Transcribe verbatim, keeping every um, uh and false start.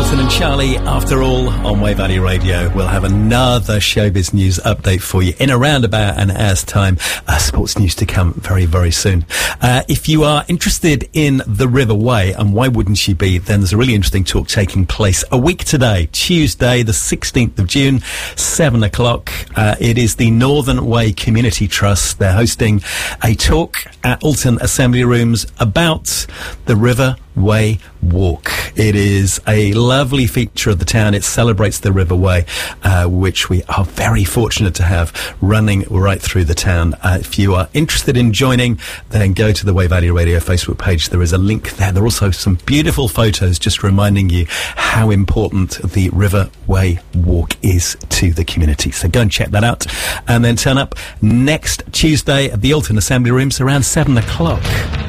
Alton and Charlie, after all, on Wave Valley Radio. We'll have another showbiz news update for you in around about an hour's time. Uh, sports news to come very, very soon. Uh, if you are interested in the River Wey, and why wouldn't you be, then there's a really interesting talk taking place a week today, Tuesday, the sixteenth of June, seven o'clock. Uh, it is the Northern Wey Community Trust. They're hosting a talk at Alton Assembly Rooms about the River Wey Walk. It is a lovely feature of the town. It celebrates the River Wey, uh, which we are very fortunate to have running right through the town. Uh, if you are interested in joining, then go to the Wave Valley Radio Facebook page. There is a link there. There are also some beautiful photos just reminding you how important the River Wey Walk is to the community. So go and check that out, and then turn up next Tuesday at the Alton Assembly Rooms around seven o'clock.